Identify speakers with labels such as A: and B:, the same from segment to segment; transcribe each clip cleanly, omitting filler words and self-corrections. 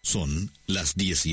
A: Son las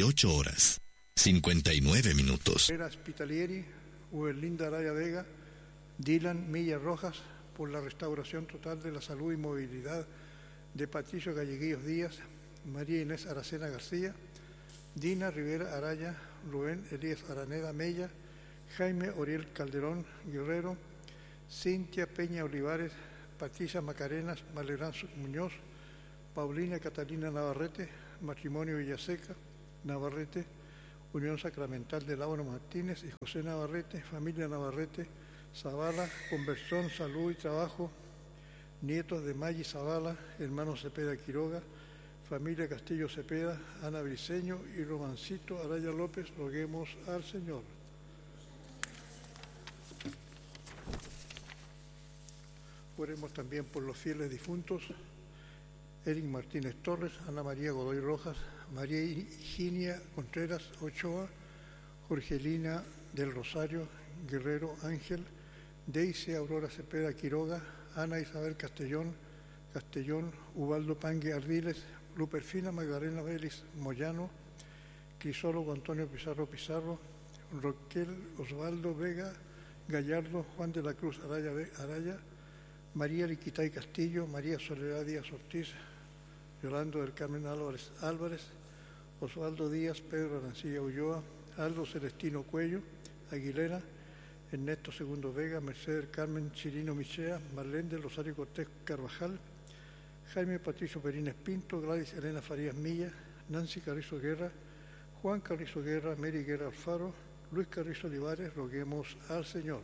A: 18:59.
B: Era Spitalieri, Uberlinda Araya Vega, Dylan Milla Rojas, por la restauración total de la salud y movilidad de Patricio Galleguillos Díaz, María Inés Aracena García, Dina Rivera Araya, Rubén Elías Araneda Mella, Jaime Oriel Calderón Guerrero, Cintia Peña Olivares, Patricia Macarenas Malegrán Muñoz, Paulina Catalina Navarrete, Matrimonio Villaseca Navarrete, Unión Sacramental de Lauro Martínez y José Navarrete, familia Navarrete, Zavala, Conversión, Salud y Trabajo, nietos de Maggi Zavala, hermanos Cepeda Quiroga, familia Castillo Cepeda, Ana Briceño y Romancito Araya López, roguemos al Señor. Oremos también por los fieles difuntos, Eric Martínez Torres, Ana María Godoy Rojas, María Higinia Contreras Ochoa, Jorgelina del Rosario Guerrero Ángel, Deise Aurora Cepeda Quiroga, Ana Isabel Castellón, Ubaldo Pangue Ardiles, Luperfina Magdalena Vélez Moyano, Crisólogo Antonio Pizarro, Roquel Osvaldo Vega Gallardo, Juan de la Cruz Araya, María Liquitay Castillo, María Soledad Díaz Ortiz, Yolando del Carmen Álvarez, Osvaldo Díaz, Pedro Arancilla Ulloa, Aldo Celestino Cuello, Aguilera, Ernesto Segundo Vega, Mercedes Carmen Chirino Michea, Marlene del Rosario Cortés Carvajal, Jaime Patricio Perines Pinto, Gladys Elena Farías Milla, Nancy Carrizo Guerra, Juan Carrizo Guerra, Mary Guerra Alfaro, Luis Carrizo Olivares, roguemos al Señor.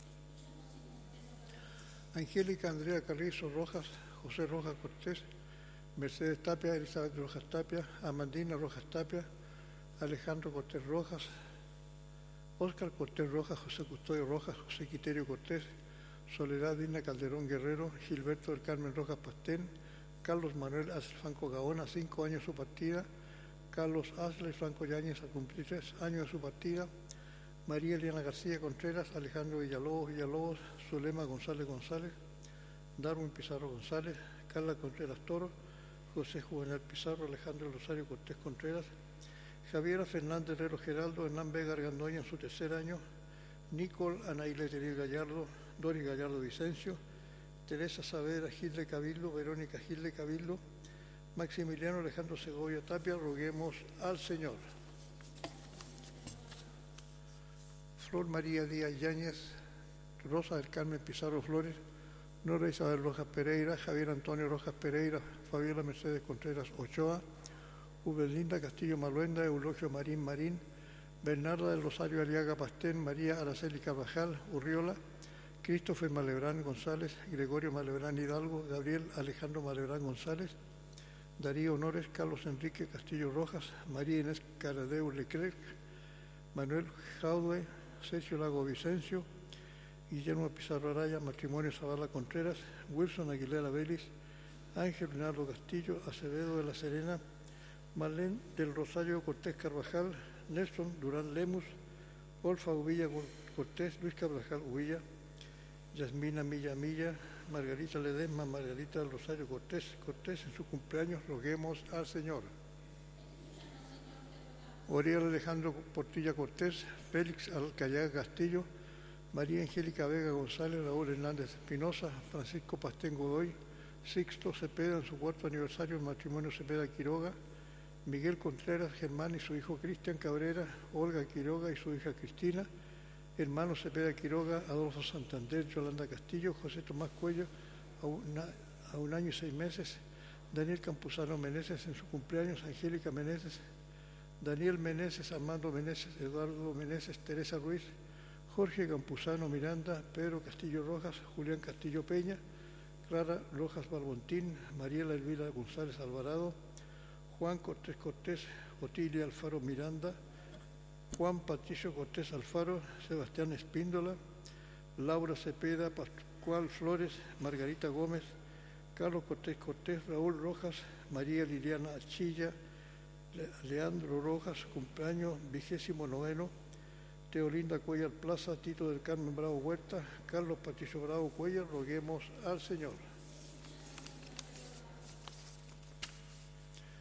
B: Angélica Andrea Carrizo Rojas, José Rojas Cortés, Mercedes Tapia, Elizabeth Rojas Tapia, Amandina Rojas Tapia, Alejandro Cortés Rojas, Óscar Cortés Rojas, José Custodio Rojas, José Quiterio Cortés, Soledad Dina Calderón Guerrero, Gilberto del Carmen Rojas Pastén, Carlos Manuel Asle Franco Gaona, 5 años de su partida, Carlos Asle Franco Yáñez a cumplir 3 años de su partida, María Eliana García Contreras, Alejandro Villalobos, Zulema González, Darwin Pizarro González, Carla Contreras Toro, José Juvenal Pizarro, Alejandro Rosario Cortés Contreras, Javiera Fernández Herrero Geraldo, Hernán Vega Argandoña en su 3er año, Nicole Anaí Leteriel Gallardo, Doris Gallardo Vicencio, Teresa Saavedra Gil de Cabildo, Verónica Gil de Cabildo, Maximiliano Alejandro Segovia Tapia, roguemos al Señor. Flor María Díaz Yáñez, Rosa del Carmen Pizarro Flores, Nora Isabel Rojas Pereira, Javier Antonio Rojas Pereira, Fabiola Mercedes Contreras Ochoa, Uberlinda Castillo Maluenda, Eulogio Marín, Bernarda del Rosario Aliaga Pastén, María Araceli Carvajal Urriola, Christopher Malebrán González, Gregorio Malebrán Hidalgo, Gabriel Alejandro Malebrán González, Darío Honores, Carlos Enrique Castillo Rojas, María Inés Caradeu Leclerc, Manuel Jaudue, Sergio Lago Vicencio, Guillermo Pizarro Araya, Matrimonio Zavala Contreras, Wilson Aguilera Vélez, Ángel Leonardo Castillo, Acevedo de la Serena, Marlene del Rosario Cortés Carvajal, Nelson Durán Lemus, Olfa Uvilla Cortés, Luis Carvajal Uvilla, Yasmina Milla, Margarita Ledesma, Margarita del Rosario Cortés en su cumpleaños, roguemos al Señor. Oriel Alejandro Portilla Cortés, Félix Alcayaga Castillo, María Angélica Vega González, Raúl Hernández Espinosa, Francisco Pastén Godoy, Sixto Cepeda en su 4º aniversario del matrimonio Cepeda Quiroga, Miguel Contreras Germán y su hijo Cristian Cabrera, Olga Quiroga y su hija Cristina, hermano Cepeda Quiroga, Adolfo Santander, Yolanda Castillo, José Tomás Cuello, a 1 año y 6 meses, Daniel Campuzano Meneses en su cumpleaños, Angélica Meneses, Daniel Meneses, Armando Meneses, Eduardo Meneses, Teresa Ruiz, Jorge Campuzano Miranda, Pedro Castillo Rojas, Julián Castillo Peña, Clara Rojas Barbontín, Mariela Elvira González Alvarado, Juan Cortés, Otilia Alfaro Miranda, Juan Patricio Cortés Alfaro, Sebastián Espíndola, Laura Cepeda, Pascual Flores, Margarita Gómez, Carlos Cortés, Raúl Rojas, María Liliana Achilla, Leandro Rojas, cumpleaños 29, Teolinda Cuellar Plaza, Tito del Carmen Bravo Huerta, Carlos Patricio Bravo Cuellar, roguemos al Señor.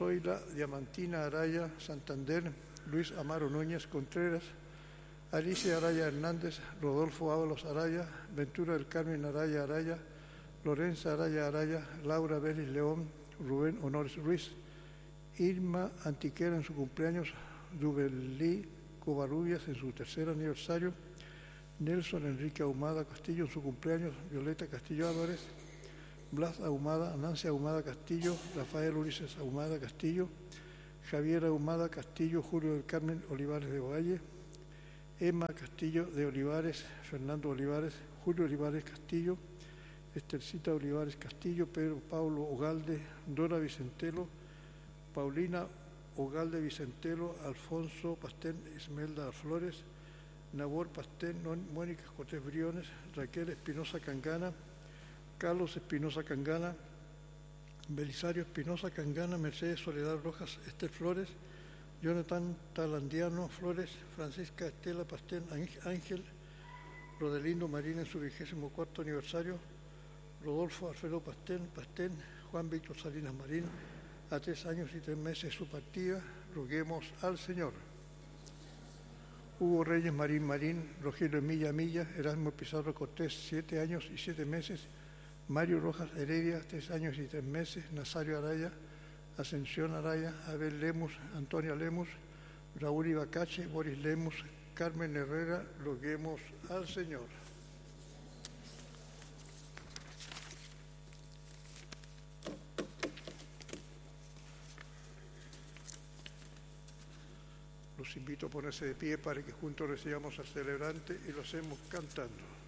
B: Zoila Diamantina Araya Santander, Luis Amaro Núñez Contreras, Alicia Araya Hernández, Rodolfo Ábalos Araya, Ventura del Carmen Araya Araya, Lorenza Araya Araya, Laura Vélez León, Rubén Honores Ruiz, Irma Antiquera en su cumpleaños, Dubelí Covarrubias en su tercer aniversario, Nelson Enrique Ahumada Castillo en su cumpleaños, Violeta Castillo Álvarez, Blas Ahumada, Nancy Ahumada Castillo, Rafael Ulises Ahumada Castillo, Javier Ahumada Castillo, Julio del Carmen Olivares de Ovalle, Emma Castillo de Olivares, Fernando Olivares, Julio Olivares Castillo, Estercita Olivares Castillo, Pedro Pablo Ogalde, Dora Vicentelo, Paulina Ogalde Vicentelo, Alfonso Pastén, Ismelda Flores, Nabor Pastén, Mónica Cortés Briones, Raquel Espinosa Cangana, Carlos Espinosa Cangana, Belisario Espinosa Cangana, Mercedes Soledad Rojas, Esther Flores, Jonathan Talandiano Flores, Francisca Estela Pastén Ángel, Rodelindo Marín en su 24º aniversario, Rodolfo Alfredo Pastén, Juan Víctor Salinas Marín, a 3 años y 3 meses de su partida, roguemos al Señor. Hugo Reyes Marín, Rogelio Milla, Erasmo Pizarro Cortés, 7 años y 7 meses, Mario Rojas Heredia, 3 años y 3 meses, Nazario Araya, Ascensión Araya, Abel Lemus, Antonia Lemus, Raúl Ibacache, Boris Lemus, Carmen Herrera, roguemos al Señor. Los invito a ponerse de pie para que juntos recibamos al celebrante y lo hacemos cantando.